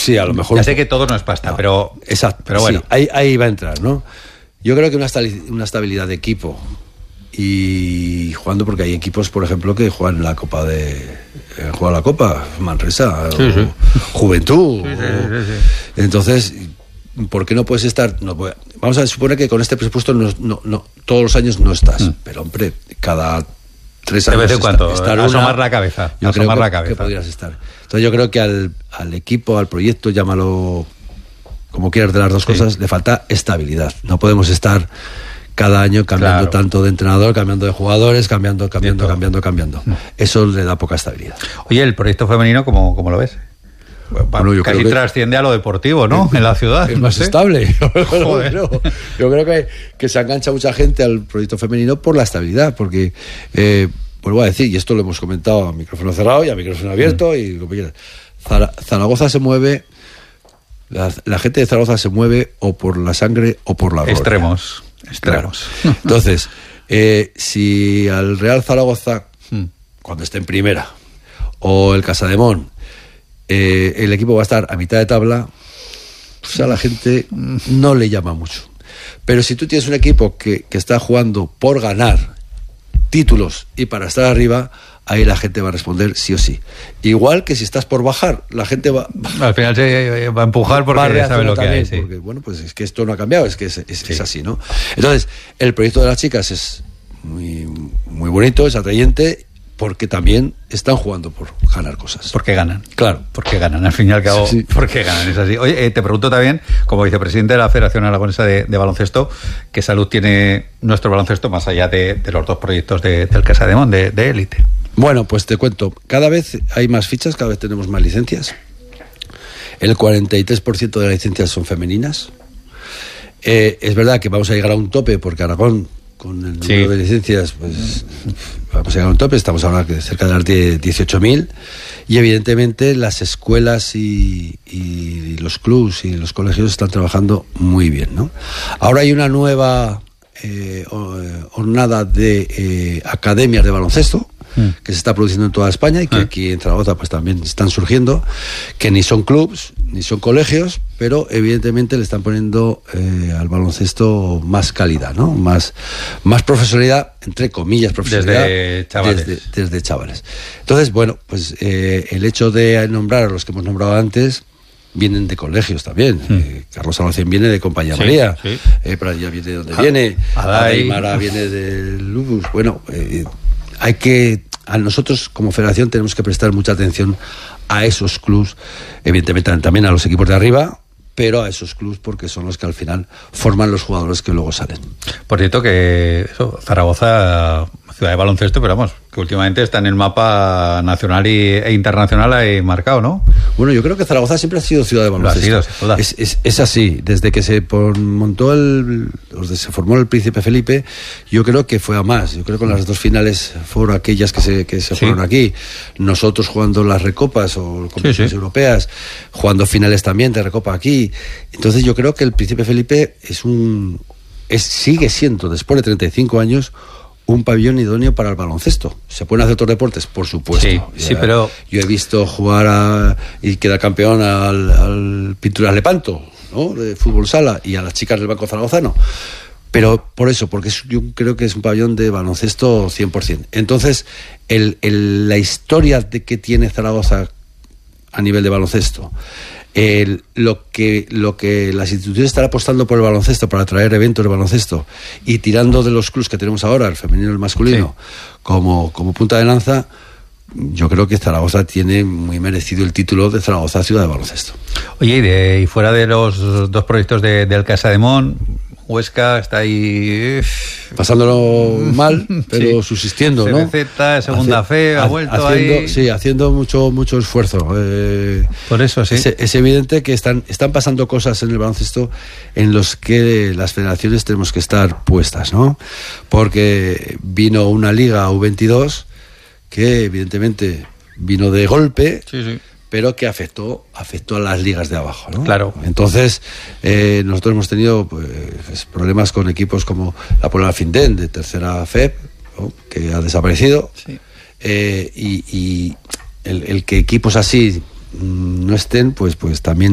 Sí, a lo mejor. Ya sé que todo no es pasta, pero. Exacto. Pero bueno. Sí, ahí va a entrar, ¿no? Yo creo que una estabilidad de equipo y jugando, porque hay equipos, por ejemplo, que juegan la Copa juegan la Copa, Manresa, Juventud. Sí. Entonces, ¿por qué no puedes estar? Vamos a suponer que con este presupuesto no todos los años no estás, pero hombre, cada 3 años. ¿De vez en cuando? Asomar la cabeza. Yo creo que podrías estar. Entonces yo creo que al equipo, al proyecto, llámalo como quieras de las dos cosas, le falta estabilidad. No podemos estar cada año cambiando tanto de entrenador, cambiando de jugadores, cambiando. Eso le da poca estabilidad. Oye, el proyecto femenino, ¿cómo lo ves? Bueno, yo casi trasciende a lo deportivo, ¿no? En la ciudad. Es más estable. Yo creo que se engancha mucha gente al proyecto femenino por la estabilidad, porque vuelvo a decir, y esto lo hemos comentado a micrófono cerrado y a micrófono abierto, y como quieras, Zaragoza se mueve, la gente de Zaragoza se mueve o por la sangre o por la gloria. Extremos. Claro. Entonces, si al Real Zaragoza, cuando esté en primera, o el Casademón, el equipo va a estar a mitad de tabla, pues a la gente no le llama mucho. Pero si tú tienes un equipo que está jugando por ganar títulos y para estar arriba, ahí la gente va a responder sí o sí. Igual que si estás por bajar, la gente va... Al final se va a empujar porque sabe lo que hay. Sí. Porque, bueno, pues es que esto no ha cambiado, es que es así, ¿no? Entonces, el proyecto de las chicas es muy, muy bonito, es atrayente, porque también están jugando por ganar cosas. Porque ganan. Claro. Porque ganan, al fin y al cabo, sí. Porque ganan, es así. Oye, te pregunto también, como vicepresidente de la Federación Aragonesa de Baloncesto, ¿qué salud tiene nuestro baloncesto más allá de los dos proyectos del Casademón, de élite? Bueno, pues te cuento, cada vez hay más fichas, cada vez tenemos más licencias. El 43% de las licencias son femeninas. Es verdad que vamos a llegar a un tope, porque Aragón, con el número de licencias, pues vamos a llegar a un tope, estamos ahora cerca de las 18.000, y evidentemente las escuelas y los clubs y los colegios están trabajando muy bien, ¿no? Ahora hay una nueva jornada de academias de baloncesto que se está produciendo en toda España y que aquí en Zaragoza pues también están surgiendo, que ni son clubs ni son colegios, pero evidentemente le están poniendo al baloncesto más calidad, ¿no? Más profesionalidad, entre comillas, profesionalidad desde chavales. Entonces, bueno, pues el hecho de nombrar a los que hemos nombrado antes vienen de colegios también. Carlos Almacén viene de Compañía María, Pradilla viene de donde viene, Aymara viene de Lubus. Bueno, a nosotros como federación tenemos que prestar mucha atención a esos clubs, evidentemente también a los equipos de arriba, pero a esos clubs porque son los que al final forman los jugadores que luego salen. Por cierto que Zaragoza, ciudad de baloncesto, pero vamos, que últimamente está en el mapa nacional e internacional ahí marcado, ¿no? Bueno, yo creo que Zaragoza siempre ha sido ciudad de baloncesto. Es así, desde que se montó se formó el Príncipe Felipe, yo creo que fue a más. Yo creo que las dos finales fueron aquellas que se fueron aquí. Nosotros jugando las recopas o competiciones europeas, jugando finales también de recopa aquí. Entonces yo creo que el Príncipe Felipe sigue siendo, después de 35 años, un pabellón idóneo para el baloncesto. ¿Se pueden hacer otros deportes? Por supuesto. Sí, pero yo he visto jugar y quedar campeón al Pinturas Lepanto, ¿no? De fútbol sala, y a las chicas del Banco Zaragozano. Pero porque yo creo que es un pabellón de baloncesto 100%. Entonces, la historia de que tiene Zaragoza a nivel de baloncesto, lo que las instituciones están apostando por el baloncesto, para atraer eventos de baloncesto, y tirando de los clubs que tenemos ahora, el femenino y el masculino, como punta de lanza, yo creo que Zaragoza tiene muy merecido el título de Zaragoza Ciudad de Baloncesto. Oye, y fuera de los dos proyectos del Casademont, Huesca está ahí pasándolo mal, pero subsistiendo, ¿no? CBZ, segunda fe, ha vuelto ahí. Sí, haciendo mucho esfuerzo. Por eso, sí. Es evidente que están pasando cosas en el baloncesto en los que las federaciones tenemos que estar puestas, ¿no? Porque vino una liga U22 que evidentemente vino de golpe, pero que afectó a las ligas de abajo, ¿no? Claro. Entonces, nosotros hemos tenido pues, problemas con equipos como la Puebla Findén, de tercera FEP, ¿no? Que ha desaparecido. Sí. Y el que equipos así no estén, pues también